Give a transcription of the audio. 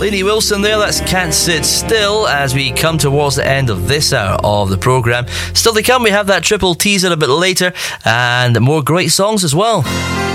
Lainey Wilson there, that's Can't Sit Still, as we come towards the end of this hour of the programme. Still to come, we have that triple teaser a bit later, and more great songs as well.